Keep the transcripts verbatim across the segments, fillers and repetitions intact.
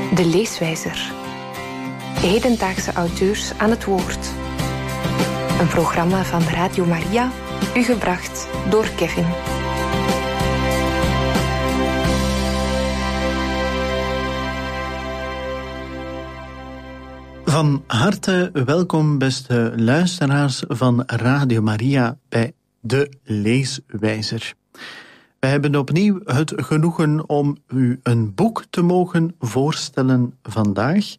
De Leeswijzer. Hedendaagse auteurs aan het woord. Een programma van Radio Maria, u gebracht door Kevin. Van harte welkom, beste luisteraars van Radio Maria bij De Leeswijzer. Wij hebben opnieuw het genoegen om u een boek te mogen voorstellen vandaag.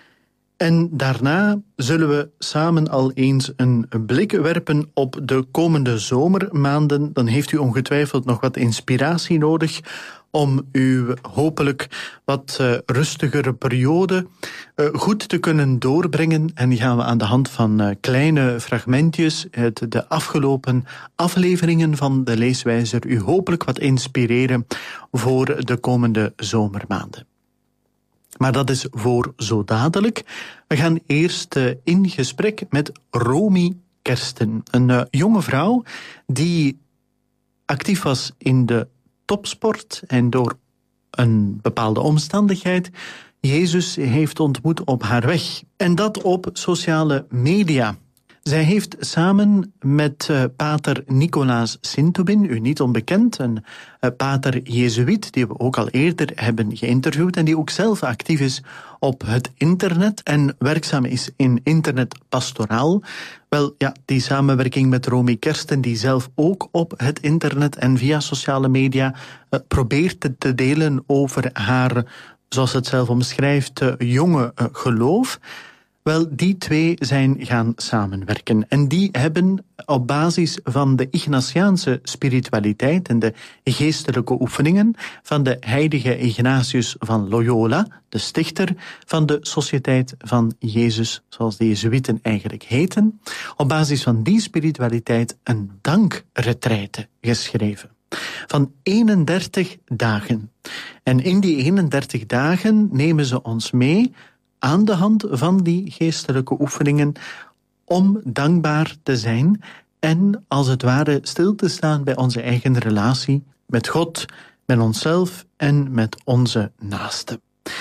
En daarna zullen we samen al eens een blik werpen op de komende zomermaanden. Dan heeft u ongetwijfeld nog wat inspiratie nodig om uw hopelijk wat uh, rustigere periode uh, goed te kunnen doorbrengen. En die gaan we aan de hand van uh, kleine fragmentjes uit de afgelopen afleveringen van de Leeswijzer u hopelijk wat inspireren voor de komende zomermaanden. Maar dat is voor zo dadelijk. We gaan eerst uh, in gesprek met Romy Kersten, een uh, jonge vrouw die actief was in de topsport en door een bepaalde omstandigheid Jezus heeft ontmoet op haar weg. En dat op sociale media. Zij heeft samen met uh, pater Nicolaas Sintobin, u niet onbekend, een uh, pater Jezuïet die we ook al eerder hebben geïnterviewd en die ook zelf actief is op het internet en werkzaam is in internetpastoraal. Wel, ja, die samenwerking met Romy Kersten, die zelf ook op het internet en via sociale media uh, probeert te, te delen over haar, zoals ze het zelf omschrijft, uh, jonge uh, geloof. Wel, die twee zijn gaan samenwerken. En die hebben op basis van de Ignatiaanse spiritualiteit en de geestelijke oefeningen van de heilige Ignatius van Loyola, de stichter van de Sociëteit van Jezus, zoals de Jezuïeten eigenlijk heten, op basis van die spiritualiteit een dankretraite geschreven. Van eenendertig dagen. En in die eenendertig dagen nemen ze ons mee aan de hand van die geestelijke oefeningen om dankbaar te zijn en als het ware stil te staan bij onze eigen relatie met God, met onszelf en met onze naasten.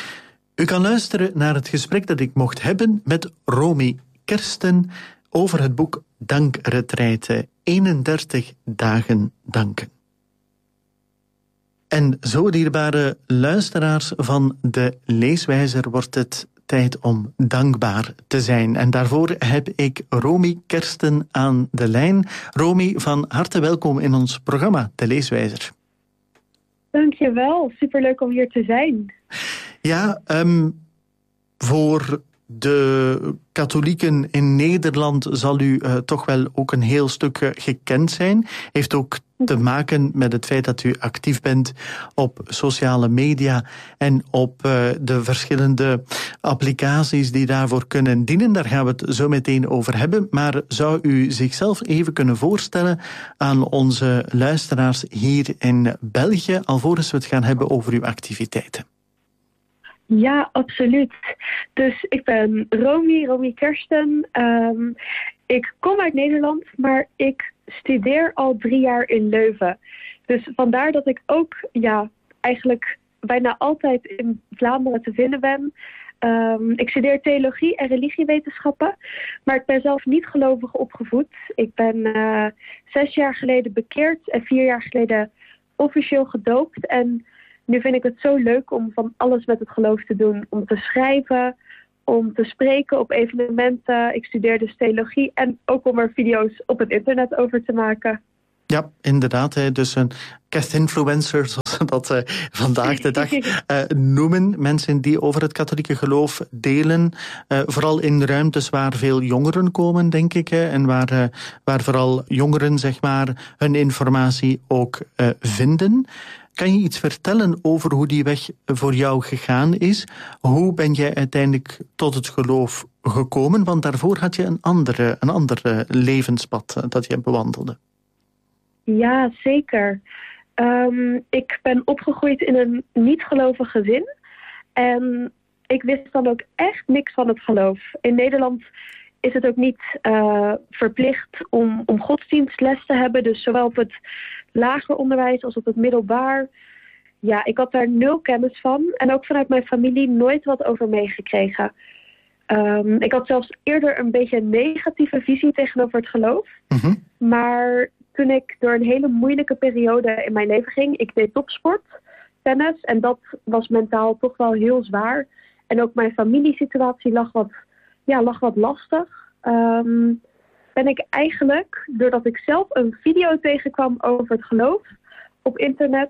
U kan luisteren naar het gesprek dat ik mocht hebben met Romy Kersten over het boek Dankretraite, eenendertig dagen danken. En zo, dierbare luisteraars van de Leeswijzer, wordt het tijd om dankbaar te zijn. En daarvoor heb ik Romy Kersten aan de lijn. Romy, van harte welkom in ons programma, De Leeswijzer. Dankjewel, superleuk om hier te zijn. Ja, um, voor de katholieken in Nederland zal u uh, toch wel ook een heel stuk uh, gekend zijn. Heeft ook te maken met het feit dat u actief bent op sociale media en op uh, de verschillende applicaties die daarvoor kunnen dienen. Daar gaan we het zo meteen over hebben. Maar zou u zichzelf even kunnen voorstellen aan onze luisteraars hier in België, alvorens we het gaan hebben over uw activiteiten? Ja, absoluut. Dus ik ben Romy, Romy Kersten. Um, ik kom uit Nederland, maar ik studeer al drie jaar in Leuven. Dus vandaar dat ik ook ja, eigenlijk bijna altijd in Vlaanderen te vinden ben. Um, ik studeer theologie en religiewetenschappen, maar ik ben zelf niet gelovig opgevoed. Ik ben uh, zes jaar geleden bekeerd en vier jaar geleden officieel gedoopt. En nu vind ik het zo leuk om van alles met het geloof te doen. Om te schrijven, om te spreken op evenementen. Ik studeer dus theologie en ook om er video's op het internet over te maken. Ja, inderdaad. Dus een cath-influencer, zoals we dat uh, vandaag de dag uh, noemen. Mensen die over het katholieke geloof delen. Uh, vooral in ruimtes waar veel jongeren komen, denk ik. Hè, en waar, uh, waar vooral jongeren, zeg maar, hun informatie ook uh, vinden. Kan je iets vertellen over hoe die weg voor jou gegaan is? Hoe ben jij uiteindelijk tot het geloof gekomen? Want daarvoor had je een andere, een ander levenspad dat je bewandelde. Ja, zeker. Um, ik ben opgegroeid in een niet-gelovig gezin. En ik wist dan ook echt niks van het geloof. In Nederland is het ook niet uh, verplicht om, om godsdienstles te hebben. Dus zowel op het lager onderwijs als op het middelbaar ja, ik had daar nul kennis van. En ook vanuit mijn familie nooit wat over meegekregen. Um, ik had zelfs eerder een beetje een negatieve visie tegenover het geloof. Mm-hmm. Maar toen ik door een hele moeilijke periode in mijn leven ging, ik deed topsport, tennis, en dat was mentaal toch wel heel zwaar. En ook mijn familiesituatie lag wat, ja, lag wat lastig. Um, ben ik eigenlijk, doordat ik zelf een video tegenkwam over het geloof op internet,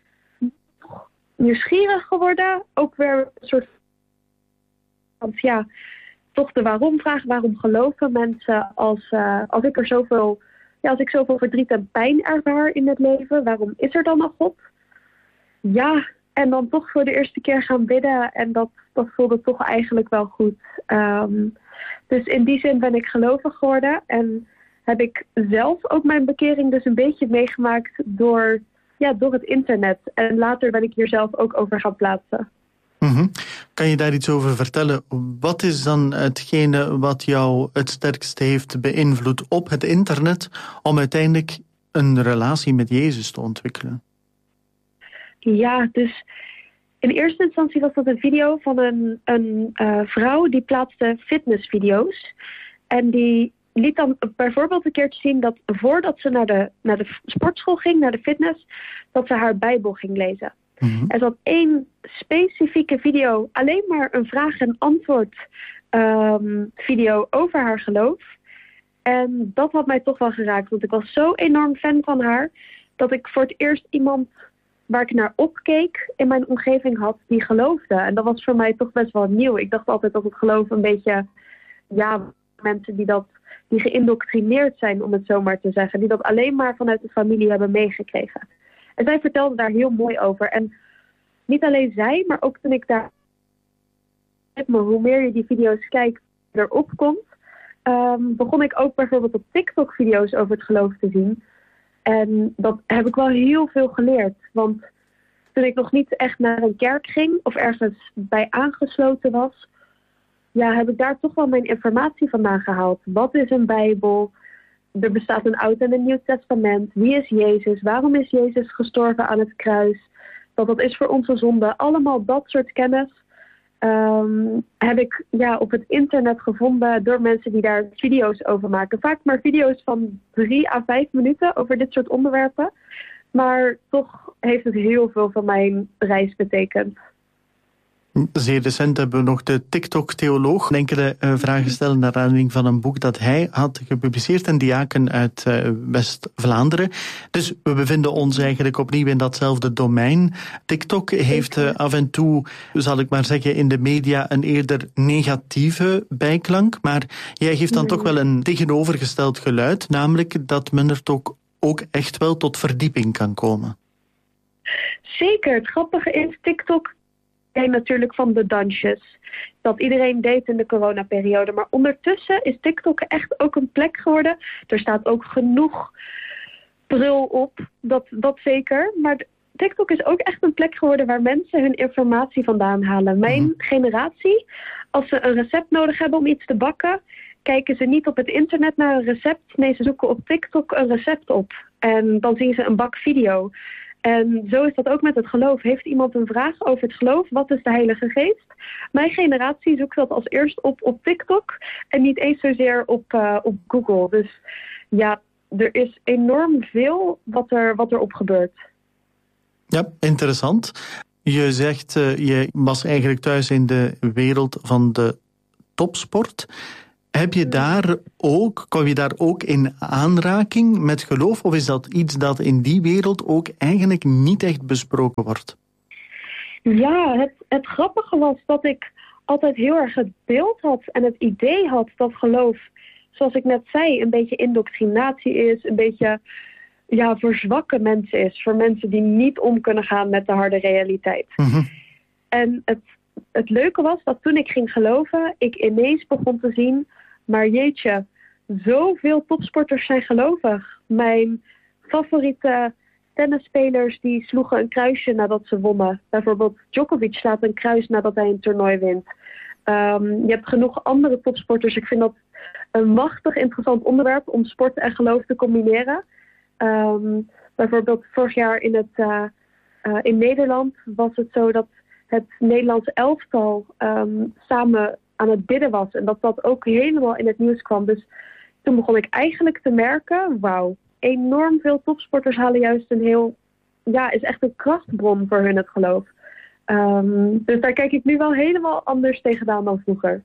nieuwsgierig geworden. Ook weer een soort van, ja, toch de waarom-vraag. Waarom geloven mensen als, uh, als ik er zoveel, ja, als ik zoveel verdriet en pijn ervaar in het leven? Waarom is er dan een God? Ja, en dan toch voor de eerste keer gaan bidden. En dat, dat voelde toch eigenlijk wel goed. Um, dus in die zin ben ik gelovig geworden. En heb ik zelf ook mijn bekering dus een beetje meegemaakt door, ja, door het internet. En later ben ik hier zelf ook over gaan plaatsen. Mm-hmm. Kan je daar iets over vertellen? Wat is dan hetgene wat jou het sterkst heeft beïnvloed op het internet om uiteindelijk een relatie met Jezus te ontwikkelen? Ja, dus in eerste instantie was dat een video van een, een uh, vrouw die plaatste fitnessvideo's. En die liet dan bijvoorbeeld een keertje zien dat voordat ze naar de, naar de sportschool ging, naar de fitness, dat ze haar Bijbel ging lezen. Mm-hmm. Er zat één specifieke video, alleen maar een vraag- en antwoord um, video over haar geloof. En dat had mij toch wel geraakt, want ik was zo enorm fan van haar, dat ik voor het eerst iemand waar ik naar opkeek in mijn omgeving had, die geloofde. En dat was voor mij toch best wel nieuw. Ik dacht altijd dat het geloof een beetje, ja, mensen die dat, die geïndoctrineerd zijn, om het zo maar te zeggen, die dat alleen maar vanuit de familie hebben meegekregen. En zij vertelde daar heel mooi over. En niet alleen zij, maar ook toen ik daar, hoe meer je die video's kijkt, erop komt, um, begon ik ook bijvoorbeeld op TikTok video's over het geloof te zien. En dat heb ik wel heel veel geleerd. Want toen ik nog niet echt naar een kerk ging of ergens bij aangesloten was, ja, heb ik daar toch wel mijn informatie vandaan gehaald. Wat is een Bijbel? Er bestaat een Oud en een Nieuw Testament. Wie is Jezus? Waarom is Jezus gestorven aan het kruis? Dat dat is voor onze zonde. Allemaal dat soort kennis um, heb ik, ja, op het internet gevonden door mensen die daar video's over maken. Vaak maar video's van drie à vijf minuten over dit soort onderwerpen. Maar toch heeft het heel veel van mijn reis betekend. Zeer recent hebben we nog de TikTok-theoloog enkele uh, vragen stellen naar aanleiding van een boek dat hij had gepubliceerd, een diaken uit uh, West-Vlaanderen. Dus we bevinden ons eigenlijk opnieuw in datzelfde domein. TikTok heeft uh, af en toe, zal ik maar zeggen, in de media een eerder negatieve bijklank, maar jij geeft dan nee. toch wel een tegenovergesteld geluid, namelijk dat men er toch ook echt wel tot verdieping kan komen. Zeker, het grappige is, TikTok natuurlijk van de dansjes. Dat iedereen deed in de coronaperiode. Maar ondertussen is TikTok echt ook een plek geworden. Er staat ook genoeg brul op. Dat, dat zeker. Maar TikTok is ook echt een plek geworden waar mensen hun informatie vandaan halen. Mijn mm-hmm. generatie, als ze een recept nodig hebben om iets te bakken, kijken ze niet op het internet naar een recept. Nee, ze zoeken op TikTok een recept op. En dan zien ze een bakvideo. En zo is dat ook met het geloof. Heeft iemand een vraag over het geloof? Wat is de Heilige Geest? Mijn generatie zoekt dat als eerst op op TikTok en niet eens zozeer op, uh, op Google. Dus ja, er is enorm veel wat er, wat er op gebeurt. Ja, interessant. Je zegt, uh, je was eigenlijk thuis in de wereld van de topsport. Heb je daar ook, kom je daar ook in aanraking met geloof? Of is dat iets dat in die wereld ook eigenlijk niet echt besproken wordt? Ja, het, het grappige was dat ik altijd heel erg het beeld had en het idee had dat geloof, zoals ik net zei, een beetje indoctrinatie is, een beetje, ja, voor zwakke mensen is. Voor mensen die niet om kunnen gaan met de harde realiteit. Mm-hmm. En het, het leuke was dat toen ik ging geloven, ik ineens begon te zien, maar jeetje, zoveel topsporters zijn gelovig. Mijn favoriete tennisspelers die sloegen een kruisje nadat ze wonnen. Bijvoorbeeld Djokovic slaat een kruis nadat hij een toernooi wint. Um, je hebt genoeg andere topsporters. Ik vind dat een machtig interessant onderwerp om sport en geloof te combineren. Um, bijvoorbeeld vorig jaar in het uh, uh, in Nederland was het zo dat het Nederlandse elftal um, samen aan het bidden was. En dat dat ook helemaal in het nieuws kwam. Dus toen begon ik eigenlijk te merken, wauw, enorm veel topsporters halen juist een heel, ja, is echt een krachtbron voor hun het geloof. Um, dus daar kijk ik nu wel helemaal anders tegenaan dan vroeger.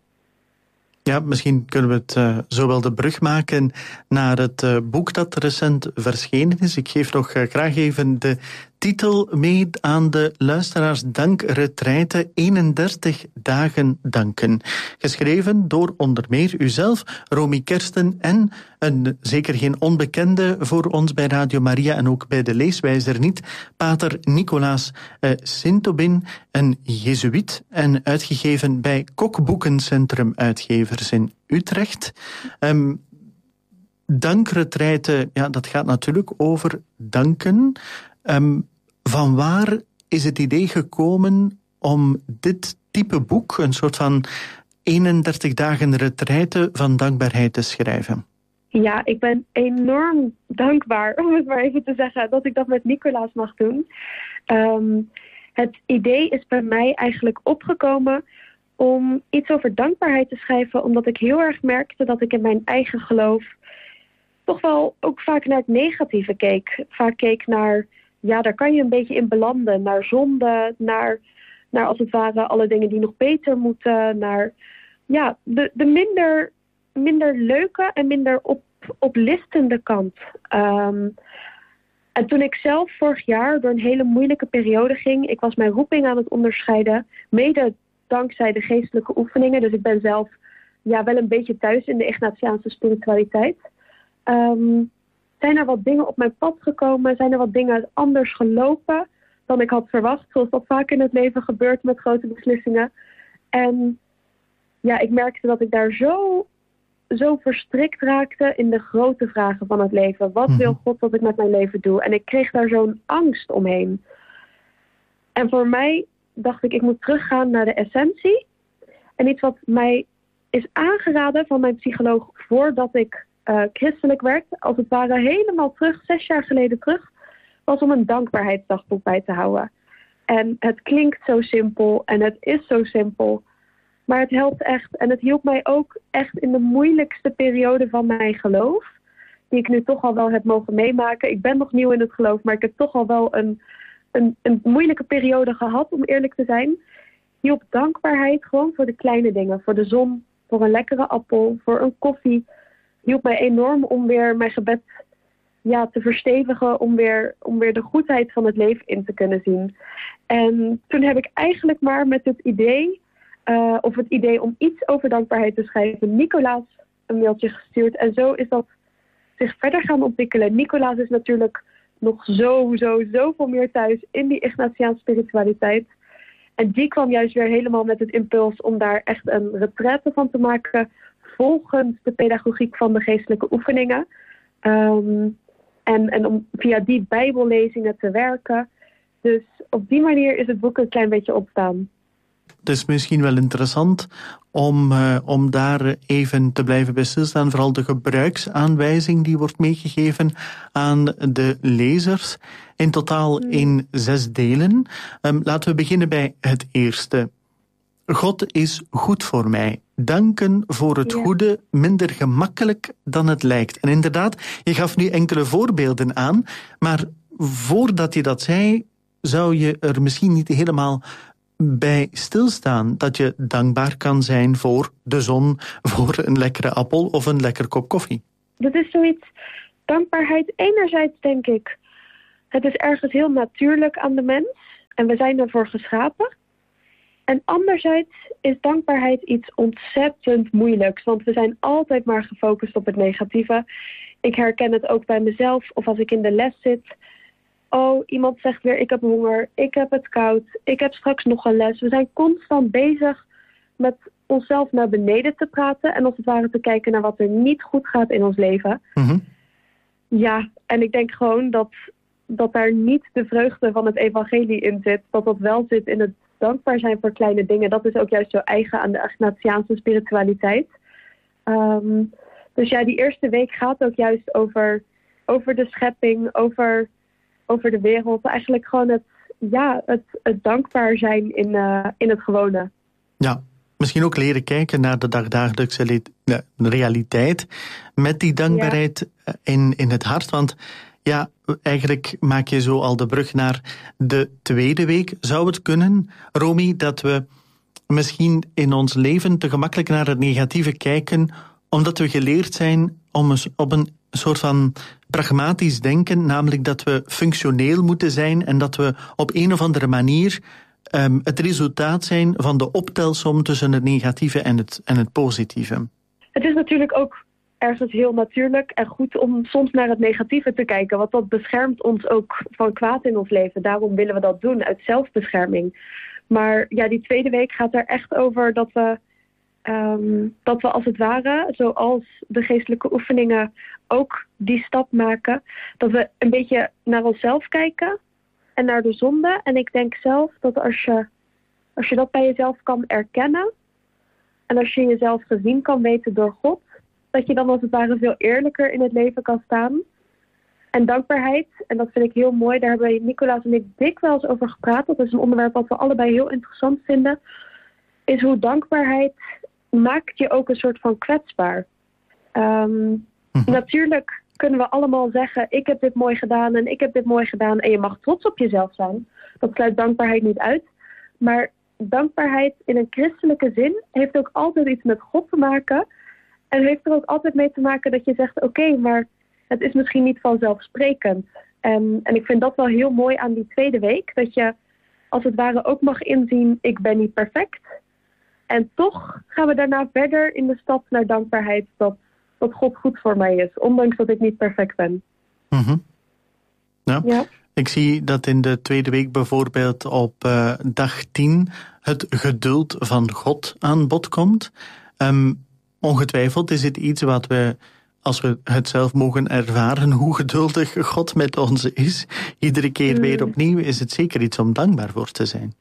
Ja, misschien kunnen we het uh, zo wel de brug maken naar het uh, boek dat recent verschenen is. Ik geef nog uh, graag even de titel mee aan de luisteraars. Dankretraite, eenendertig dagen danken. Geschreven door onder meer uzelf, Romy Kersten en een zeker geen onbekende voor ons bij Radio Maria en ook bij de leeswijzer niet, pater Nicolaas uh, Sintobin, een jezuïet en uitgegeven bij Kokboekencentrum Uitgevers in Utrecht. Um, Dankretraite, ja, dat gaat natuurlijk over danken. Um, van waar is het idee gekomen om dit type boek, een soort van eenendertig dagen retraite van dankbaarheid te schrijven? Ja, ik ben enorm dankbaar, om het maar even te zeggen, dat ik dat met Nicolaas mag doen. Um, het idee is bij mij eigenlijk opgekomen om iets over dankbaarheid te schrijven, omdat ik heel erg merkte dat ik in mijn eigen geloof toch wel ook vaak naar het negatieve keek. Vaak keek naar, ja, daar kan je een beetje in belanden, naar zonde, naar, naar als het ware alle dingen die nog beter moeten, naar ja, de, de minder, minder leuke en minder op, oplistende kant. Um, en toen ik zelf vorig jaar door een hele moeilijke periode ging, ik was mijn roeping aan het onderscheiden, mede dankzij de geestelijke oefeningen. Dus ik ben zelf ja, wel een beetje thuis in de Ignatiaanse spiritualiteit. Um, zijn er wat dingen op mijn pad gekomen? Zijn er wat dingen anders gelopen dan ik had verwacht? Zoals dat vaak in het leven gebeurt met grote beslissingen. En ja, ik merkte dat ik daar zo, zo verstrikt raakte in de grote vragen van het leven. Wat wil God dat ik met mijn leven doe? En ik kreeg daar zo'n angst omheen. En voor mij dacht ik, ik moet teruggaan naar de essentie. En iets wat mij is aangeraden van mijn psycholoog voordat ik uh, christelijk werd, als het ware helemaal terug, zes jaar geleden terug, was om een dankbaarheidsdagboek bij te houden. En het klinkt zo simpel en het is zo simpel, maar het helpt echt. En het hielp mij ook echt in de moeilijkste periode van mijn geloof, die ik nu toch al wel heb mogen meemaken. Ik ben nog nieuw in het geloof, maar ik heb toch al wel een Een, een moeilijke periode gehad, om eerlijk te zijn. Hielp dankbaarheid gewoon voor de kleine dingen. Voor de zon, voor een lekkere appel, voor een koffie. Hielp mij enorm om weer mijn gebed ja, te verstevigen. Om weer, om weer de goedheid van het leven in te kunnen zien. En toen heb ik eigenlijk maar met het idee, uh, of het idee om iets over dankbaarheid te schrijven, Nicolaas een mailtje gestuurd. En zo is dat zich verder gaan ontwikkelen. Nicolaas is natuurlijk nog zo, zo, zoveel meer thuis in die Ignatiaanse spiritualiteit. En die kwam juist weer helemaal met het impuls om daar echt een retraite van te maken, volgens de pedagogiek van de geestelijke oefeningen. Um, en, en om via die bijbellezingen te werken. Dus op die manier is het boek een klein beetje ontstaan. Het is misschien wel interessant om, uh, om daar even te blijven bij stilstaan. Vooral de gebruiksaanwijzing die wordt meegegeven aan de lezers. In totaal in zes delen. Um, laten we beginnen bij het eerste. God is goed voor mij. Danken voor het ja. goede, minder gemakkelijk dan het lijkt. En inderdaad, je gaf nu enkele voorbeelden aan, maar voordat je dat zei, zou je er misschien niet helemaal bij stilstaan dat je dankbaar kan zijn voor de zon, voor een lekkere appel of een lekker kop koffie. Dat is zoiets, dankbaarheid enerzijds denk ik, het is ergens heel natuurlijk aan de mens en we zijn ervoor geschapen. En anderzijds is dankbaarheid iets ontzettend moeilijks, want we zijn altijd maar gefocust op het negatieve. Ik herken het ook bij mezelf of als ik in de les zit. Oh, iemand zegt weer, ik heb honger, ik heb het koud, ik heb straks nog een les. We zijn constant bezig met onszelf naar beneden te praten en als het ware te kijken naar wat er niet goed gaat in ons leven. Mm-hmm. Ja, en ik denk gewoon dat, dat daar niet de vreugde van het evangelie in zit. Dat dat wel zit in het dankbaar zijn voor kleine dingen. Dat is ook juist zo eigen aan de Ignatiaanse spiritualiteit. Um, dus ja, die eerste week gaat ook juist over, over de schepping, over... over de wereld. Eigenlijk gewoon het, ja, het, het dankbaar zijn in, uh, in het gewone. Ja, misschien ook leren kijken naar de dagdagelijkse le- de realiteit met die dankbaarheid ja. in, in het hart. Want ja, eigenlijk maak je zo al de brug naar de tweede week. Zou het kunnen, Romy, dat we misschien in ons leven te gemakkelijk naar het negatieve kijken, omdat we geleerd zijn om eens op een soort van pragmatisch denken, namelijk dat we functioneel moeten zijn en dat we op een of andere manier um, het resultaat zijn van de optelsom tussen het negatieve en het, en het positieve. Het is natuurlijk ook ergens heel natuurlijk en goed om soms naar het negatieve te kijken, want dat beschermt ons ook van kwaad in ons leven. Daarom willen we dat doen, uit zelfbescherming. Maar ja, die tweede week gaat er echt over dat we, um, dat we als het ware, zoals de geestelijke oefeningen, ook die stap maken. Dat we een beetje naar onszelf kijken en naar de zonde. En ik denk zelf dat als je, als je dat bij jezelf kan erkennen en als je jezelf gezien kan weten door God, dat je dan als het ware veel eerlijker in het leven kan staan. En dankbaarheid, en dat vind ik heel mooi, daar hebben Nicolaas en ik dikwijls over gepraat. Dat is een onderwerp wat we allebei heel interessant vinden. Is hoe dankbaarheid maakt je ook een soort van kwetsbaar. Um, hm. Natuurlijk kunnen we allemaal zeggen, ik heb dit mooi gedaan en ik heb dit mooi gedaan. En je mag trots op jezelf zijn. Dat sluit dankbaarheid niet uit. Maar dankbaarheid in een christelijke zin heeft ook altijd iets met God te maken. En heeft er ook altijd mee te maken dat je zegt, oké, okay, maar het is misschien niet vanzelfsprekend. En, en ik vind dat wel heel mooi aan die tweede week. Dat je als het ware ook mag inzien, ik ben niet perfect. En toch gaan we daarna verder in de stap naar dankbaarheid. Dat, dat God goed voor mij is. Ondanks dat ik niet perfect ben. Mm-hmm. Ja. Ja. Ik zie dat in de tweede week bijvoorbeeld op uh, dag tien het geduld van God aan bod komt. Um, ongetwijfeld is het iets wat we, als we het zelf mogen ervaren, hoe geduldig God met ons is. Iedere keer mm. weer opnieuw is het zeker iets om dankbaar voor te zijn.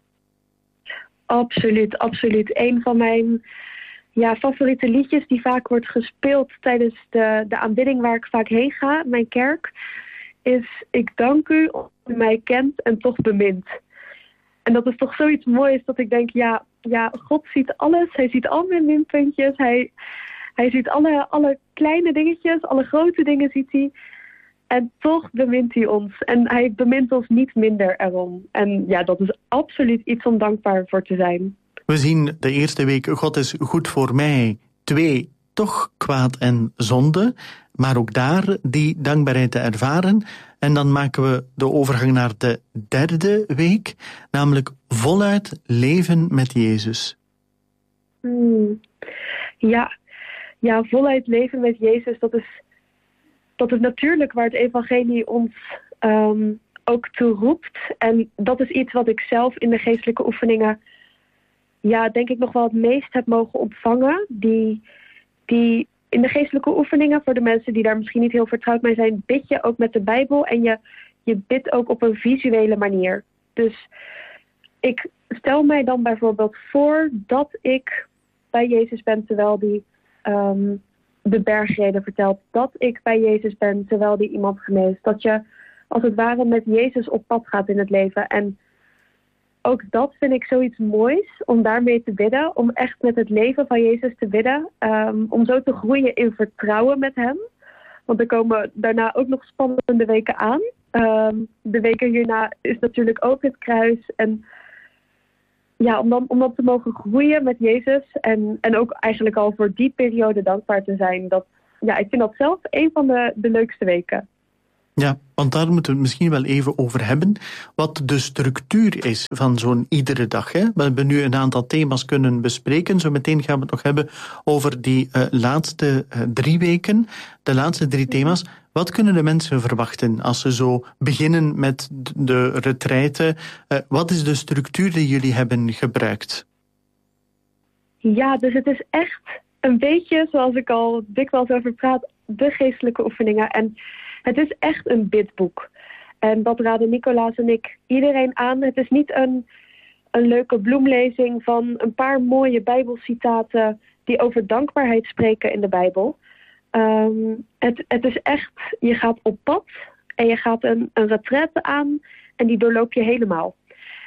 Absoluut, absoluut. Een van mijn ja, favoriete liedjes die vaak wordt gespeeld tijdens de, de aanbidding waar ik vaak heen ga, mijn kerk, is ik dank u omdat u mij kent en toch bemint. En dat is toch zoiets moois dat ik denk, ja, ja God ziet alles. Hij ziet al mijn minpuntjes. Hij, hij ziet alle, alle kleine dingetjes, alle grote dingen ziet hij. En toch bemint hij ons. En hij bemint ons niet minder erom. En ja, dat is absoluut iets om dankbaar voor te zijn. We zien de eerste week, God is goed voor mij. Twee, toch kwaad en zonde. Maar ook daar die dankbaarheid te ervaren. En dan maken we de overgang naar de derde week. Namelijk voluit leven met Jezus. Hmm. Ja. ja, voluit leven met Jezus, dat is... Dat is natuurlijk waar het evangelie ons um, ook toe roept. En dat is iets wat ik zelf in de geestelijke oefeningen, ja, denk ik nog wel het meest heb mogen ontvangen. Die, die in de geestelijke oefeningen, voor de mensen die daar misschien niet heel vertrouwd mee zijn, bid je ook met de Bijbel en je, je bidt ook op een visuele manier. Dus ik stel mij dan bijvoorbeeld voor dat ik bij Jezus ben terwijl die Um, de bergreden vertelt, dat ik bij Jezus ben terwijl die iemand geneest. Dat je als het ware met Jezus op pad gaat in het leven. En ook dat vind ik zoiets moois om daarmee te bidden. Om echt met het leven van Jezus te bidden. Um, om zo te groeien in vertrouwen met hem. Want er komen daarna ook nog spannende weken aan. Um, de weken hierna is natuurlijk ook het kruis. En ja, om dan, om dan te mogen groeien met Jezus en, en ook eigenlijk al voor die periode dankbaar te zijn. Dat, ja, ik vind dat zelf een van de, de leukste weken. Ja, want daar moeten we het misschien wel even over hebben. Wat de structuur is van zo'n iedere dag. Hè? We hebben nu een aantal thema's kunnen bespreken. Zometeen gaan we het nog hebben over die uh, laatste uh, drie weken. De laatste drie thema's. Wat kunnen de mensen verwachten als ze zo beginnen met de retraite? Uh, wat is de structuur die jullie hebben gebruikt? Ja, dus het is echt een beetje, zoals ik al dikwijls over praat, de geestelijke oefeningen. En het is echt een bidboek. En dat raden Nicolaas en ik iedereen aan. Het is niet een, een leuke bloemlezing van een paar mooie Bijbelcitaten die over dankbaarheid spreken in de Bijbel. Um, het, het is echt, je gaat op pad en je gaat een, een retraite aan en die doorloop je helemaal.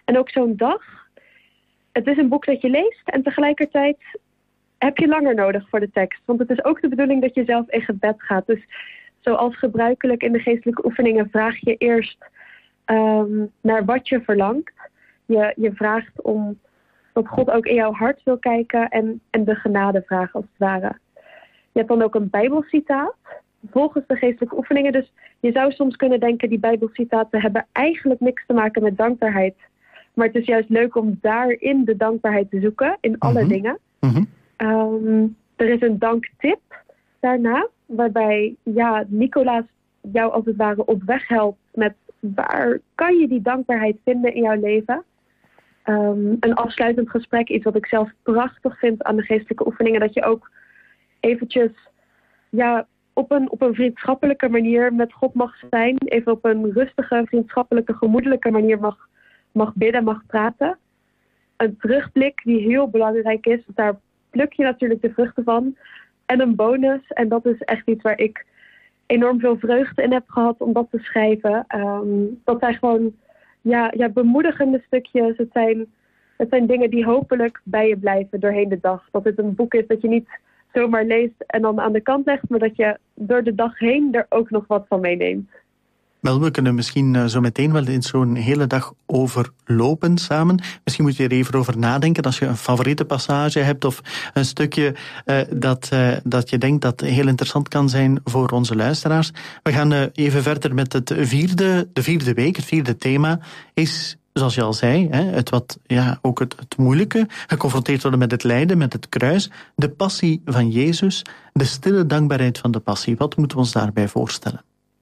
En ook zo'n dag, het is een boek dat je leest en tegelijkertijd heb je langer nodig voor de tekst. Want het is ook de bedoeling dat je zelf in gebed gaat. Dus zoals gebruikelijk in de geestelijke oefeningen vraag je eerst um, naar wat je verlangt. Je, je vraagt om dat God ook in jouw hart wil kijken en, en de genade vragen als het ware. Je hebt dan ook een bijbelcitaat volgens de geestelijke oefeningen. Dus je zou soms kunnen denken, die bijbelcitaten hebben eigenlijk niks te maken met dankbaarheid. Maar het is juist leuk om daarin de dankbaarheid te zoeken, in alle Mm-hmm. dingen. Mm-hmm. Um, er is een danktip daarna, waarbij ja, Nicolaas jou als het ware op weg helpt met waar kan je die dankbaarheid vinden in jouw leven. Um, een afsluitend gesprek, iets wat ik zelf prachtig vind aan de geestelijke oefeningen, dat je ook eventjes ja, op een, op een vriendschappelijke manier met God mag zijn, even op een rustige, vriendschappelijke, gemoedelijke manier mag, mag bidden, mag praten. Een terugblik die heel belangrijk is, daar pluk je natuurlijk de vruchten van. En een bonus, en dat is echt iets waar ik enorm veel vreugde in heb gehad om dat te schrijven. Um, dat zijn gewoon ja, ja, bemoedigende stukjes. Het zijn, het zijn dingen die hopelijk bij je blijven doorheen de dag. Dat het een boek is dat je niet zomaar leest en dan aan de kant legt, maar dat je door de dag heen er ook nog wat van meeneemt. Wel, we kunnen misschien uh, zo meteen wel in zo'n hele dag overlopen samen. Misschien moet je er even over nadenken als je een favoriete passage hebt of een stukje uh, dat, uh, dat je denkt dat heel interessant kan zijn voor onze luisteraars. We gaan uh, even verder met het vierde, de vierde week. Het vierde thema is, zoals je al zei, hè, het wat, ja, ook het, het moeilijke, geconfronteerd worden met het lijden, met het kruis, de passie van Jezus, de stille dankbaarheid van de passie. Wat moeten we ons daarbij voorstellen?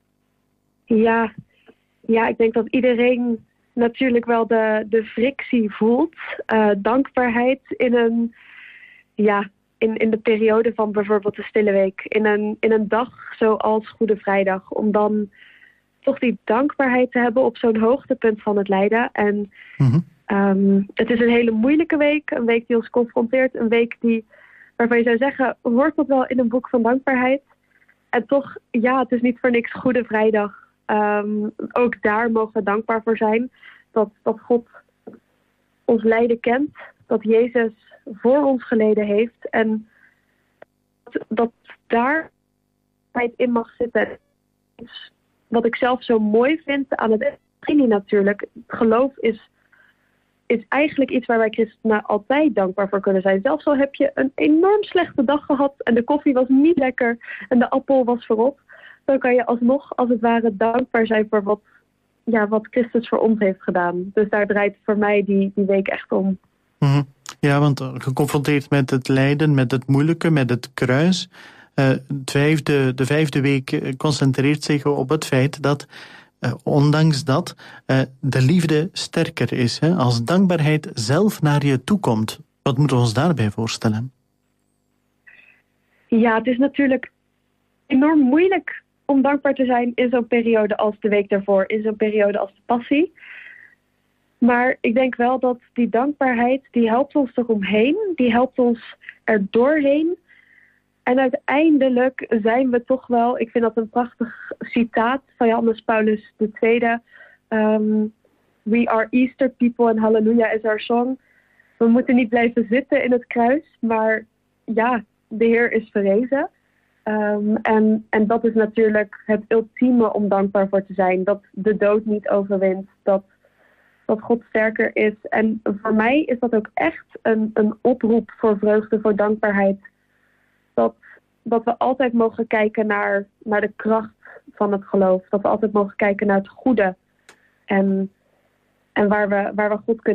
Ja, ja, ik denk dat iedereen natuurlijk wel de, de frictie voelt. Uh, dankbaarheid in een, ja, in, in de periode van bijvoorbeeld de Stille Week. In een, in een dag zoals Goede Vrijdag. Om dan toch die dankbaarheid te hebben op zo'n hoogtepunt van het lijden. En Mm-hmm. um, het is een hele moeilijke week. Een week die ons confronteert. Een week die, waarvan je zou zeggen, hoort dat wel in een boek van dankbaarheid. En toch, ja, het is niet voor niks Goede Vrijdag. Um, ook daar mogen we dankbaar voor zijn. Dat, dat God ons lijden kent. Dat Jezus voor ons geleden heeft. En dat, dat daar in mag zitten. Wat ik zelf zo mooi vind aan het evangelie natuurlijk. Geloof is, is eigenlijk iets waar wij christenen altijd dankbaar voor kunnen zijn. Zelfs al heb je een enorm slechte dag gehad. En de koffie was niet lekker. En de appel was verrot. Dan kan je alsnog, als het ware, dankbaar zijn voor wat, ja, wat Christus voor ons heeft gedaan. Dus daar draait voor mij die, die week echt om. Mm-hmm. Ja, want geconfronteerd met het lijden, met het moeilijke, met het kruis. Uh, het vijfde, de vijfde week concentreert zich op het feit dat, uh, ondanks dat, uh, de liefde sterker is. Hè? Als dankbaarheid zelf naar je toe komt. Wat moeten we ons daarbij voorstellen? Ja, het is natuurlijk enorm moeilijk om dankbaar te zijn in zo'n periode als de week daarvoor, in zo'n periode als de passie. Maar ik denk wel dat die dankbaarheid, die helpt ons eromheen, die helpt ons er doorheen. En uiteindelijk zijn we toch wel, ik vind dat een prachtig citaat van Johannes Paulus de Tweede. Um, We are Easter people and Hallelujah is our song. We moeten niet blijven zitten in het kruis, maar ja, de Heer is verrezen. Um, en, en dat is natuurlijk het ultieme om dankbaar voor te zijn. Dat de dood niet overwint. Dat, dat God sterker is. En voor mij is dat ook echt een, een oproep voor vreugde, voor dankbaarheid. Dat, dat we altijd mogen kijken naar, naar de kracht van het geloof. Dat we altijd mogen kijken naar het goede. En, en waar we, waar we God kunnen